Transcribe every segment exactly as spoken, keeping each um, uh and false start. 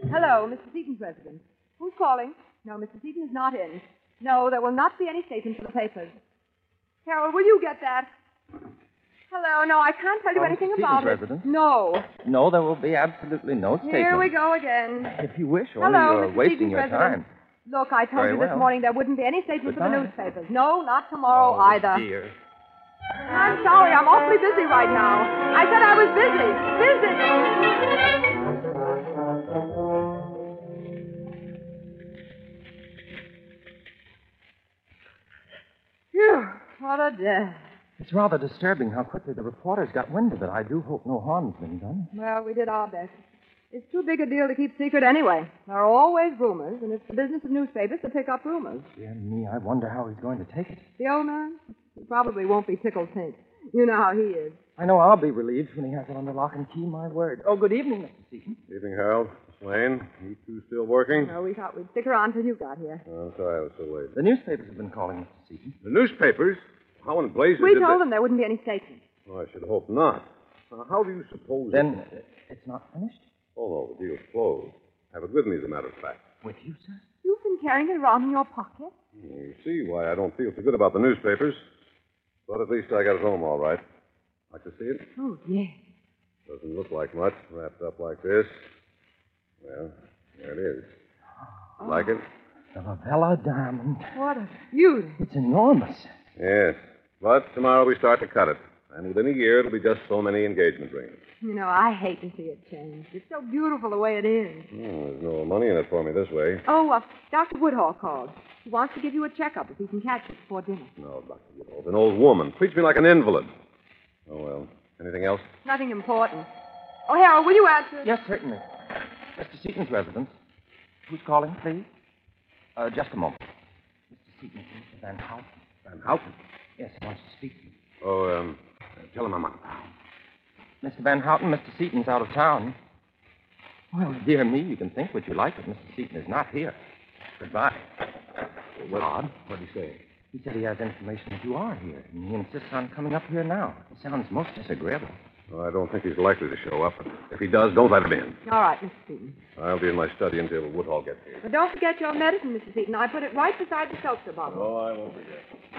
Hello, Mister Seaton's residence. Who's calling? No, Mister Seaton is not in. No, there will not be any statement for the papers. Harold, will you get that? Hello, no, I can't tell you Oh, anything Mister about Seaton's it. residence? No. No, there will be absolutely no statement. Here we go again. If you wish, only Hello, you're Mister wasting Seaton's your residence. time. Look, I told Very you this well. morning there wouldn't be any statement for the Goodbye. newspapers. No, not tomorrow Oh, either. dear. I'm sorry, I'm awfully busy right now. I said I was busy. Busy. Phew, what a day. It's rather disturbing how quickly the reporters got wind of it. I do hope no harm's been done. Well, we did our best. It's too big a deal to keep secret anyway. There are always rumors, and it's the business of newspapers to pick up rumors. Dear me, I wonder how he's going to take it. The old man? He probably won't be tickled pink. You know how he is. I know I'll be relieved when he has it under lock and key, my word. Oh, good evening, Mister Seaton. Evening, Harold. Miss Lane, you two still working? No, we thought we'd stick around till you got here. Oh, I'm sorry I was so late. The newspapers have been calling, Mister Seaton. The newspapers? How in blazes We did told they... them there wouldn't be any statement. Oh, I should hope not. Now, how do you suppose... Then uh, it's not finished? Oh, no, the deal's closed. Have it with me, as a matter of fact. With you, sir? You've been carrying it around in your pocket? You see why I don't feel so good about the newspapers. But at least I got it home all right. Like to see it? Oh, yes. Doesn't look like much, wrapped up like this. Well, there it is. Oh. Like it? The Lavella diamond. What a beauty. It's enormous. Yes. But tomorrow we start to cut it. And within a year, it'll be just so many engagement rings. You know, I hate to see it change. It's so beautiful the way it is. Oh, there's no money in it for me this way. Oh, uh, Doctor Woodhall called. He wants to give you a checkup if he can catch it before dinner. No, Doctor Woodall's an old woman. Treats me like an invalid. Oh, well. Anything else? Nothing important. Oh, Harold, will you answer? Yes, certainly. Mister Seaton's residence. Who's calling, please? Uh, just a moment. Mister Seaton, Mister Van Houten. Van Houten? Yes, he wants to speak to you. Oh, um, tell him I'm out of town. Mister Van Houten, Mister Seaton's out of town. Well, dear me, you can think what you like, but Mister Seaton is not here. Goodbye. What, odd? What did he say? He said he has information that you are here, and he insists on coming up here now. It sounds most disagreeable. Well, I don't think he's likely to show up. If he does, don't let him in. All right, Mister Seaton. I'll be in my study until Woodhall gets here. But don't forget your medicine, Mister Seaton. I put it right beside the seltzer bottle. Oh, I won't forget.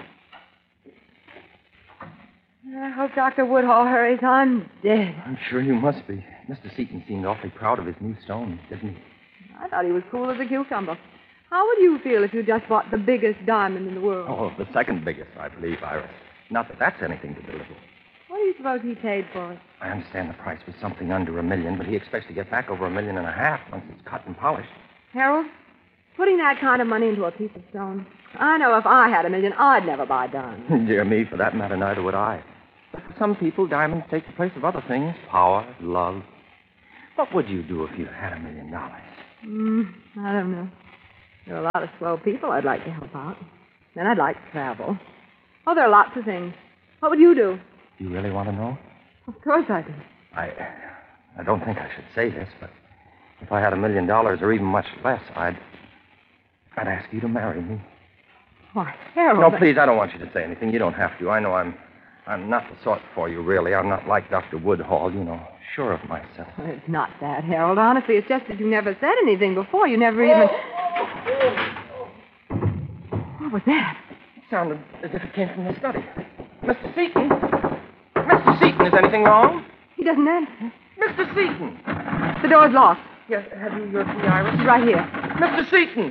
I hope Doctor Woodhall hurries. I'm dead. I'm sure you must be. Mister Seaton seemed awfully proud of his new stone, didn't he? I thought he was cool as a cucumber. How would you feel if you just bought the biggest diamond in the world? Oh, the second biggest, I believe, Iris. Not that that's anything to belittle. What do you suppose he paid for it? I understand the price was something under a million, but he expects to get back over a million and a half once it's cut and polished. Harold, putting that kind of money into a piece of stone. I know if I had a million, I'd never buy diamonds. Dear me, for that matter, neither would I. But for some people, diamonds take the place of other things. Power, love. What would you do if you had a million dollars? Mm, I don't know. There are a lot of swell people I'd like to help out. Then I'd like to travel. Oh, there are lots of things. What would you do? You really want to know? Of course I do. I I don't think I should say this, but if I had a million dollars or even much less, I'd I'd ask you to marry me. Why, Harold... No, please, I don't want you to say anything. You don't have to. I know I'm I'm not the sort for you, really. I'm not like Doctor Woodhall, you know, sure of myself. Well, it's not that, Harold. Honestly, it's just that you never said anything before. You never even... What was that? It sounded as if it came from the study. Mister Seaton? Mister Seaton, is anything wrong? He doesn't answer. Mister Seaton! The door's locked. Yes, have you your key, Iris? It's right here. Mister Seaton!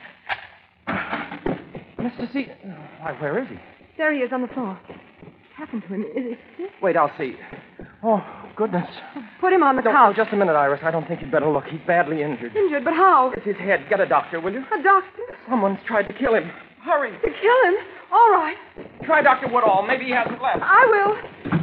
Mister Seaton? Why, where is he? There he is on the floor. What happened to him? Is he sick? Wait, I'll see. Oh, goodness. Put him on the No, couch. just a minute, Iris. I don't think you'd better look. He's badly injured. Injured, but how? It's his head. Get a doctor, will you? A doctor? Someone's tried to kill him. Hurry. To kill him? All right. Try Doctor Woodall. Maybe he hasn't left. I will.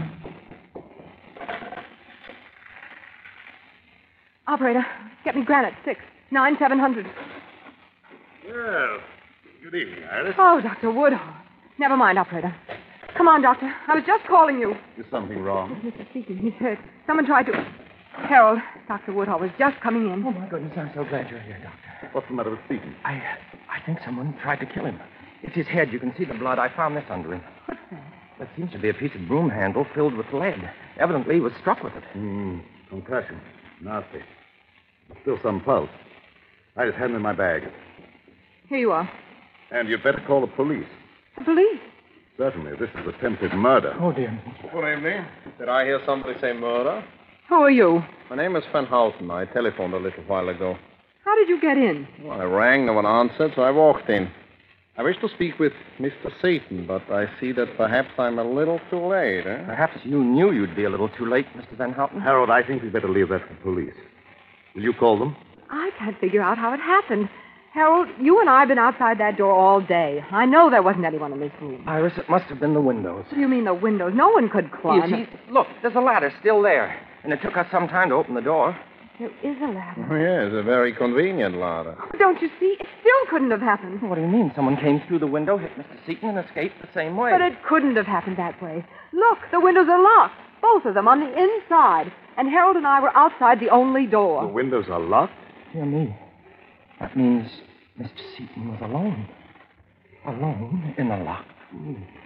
Operator, get me granite, six, nine, seven hundred. Well, good evening, Iris. Oh, Doctor Woodhall. Never mind, operator. Come on, doctor. I was just calling you. Is something wrong? Mister Seaton, he's hurt. Someone tried to... Harold, Doctor Woodhall was just coming in. Oh, my goodness. I'm so glad you're here, Doctor. What's the matter with Seaton? I I think someone tried to kill him. It's his head. You can see the blood. I found this under him. What's that? There seems to be a piece of broom handle filled with lead. Evidently, he was struck with it. Hmm. Concussion. Nasty. Still some pulse. I just had him in my bag. Here you are. And you'd better call the police. The police? Certainly. This is attempted murder. Oh, dear. Good evening. Did I hear somebody say murder? Who are you? My name is Van Houten. I telephoned a little while ago. How did you get in? Well, I rang, no one answered, so I walked in. I wish to speak with Mister Seaton, but I see that perhaps I'm a little too late, eh? Perhaps you knew you'd be a little too late, Mister Van Houten. Harold, I think we'd better leave that to the police. Will you call them? I can't figure out how it happened. Harold, you and I have been outside that door all day. I know there wasn't anyone in this room. Iris, it must have been the windows. What do you mean the windows? No one could climb. You see, look, there's a ladder still there. And it took us some time to open the door. There is a ladder. Oh, yes, a very convenient ladder. Don't you see? It still couldn't have happened. What do you mean? Someone came through the window, hit Mister Seaton, and escaped the same way. But it couldn't have happened that way. Look, the windows are locked. Both of them on the inside. And Harold and I were outside the only door. The windows are locked? Dear me. That means Mister Seaton was alone. Alone in a locked room.